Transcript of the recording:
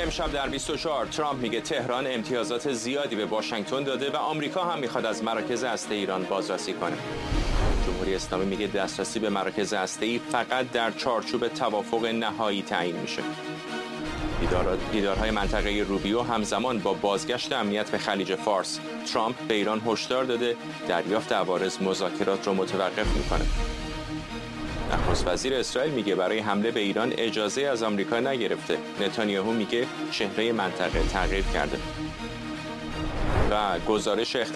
امشب در 24 ترامپ میگه تهران امتیازات زیادی به واشنگتن داده و آمریکا هم میخواد از مراکز هسته ایران بازرسی کنه. جمهوری اسلامی میگه دسترسی به مراکز هسته‌ای فقط در چارچوب توافق نهایی تعیین میشه. لیدرهای منطقه روبیو همزمان با بازگشت امنیت به خلیج فارس، ترامپ به ایران هشدار داده دریافت عوارض مذاکرات رو متوقف میکنه. نخست وزیر اسرائیل میگه برای حمله به ایران اجازه از آمریکا نگرفته. نتانیاهو میگه چهره منطقه تغییر کرده. و گزارش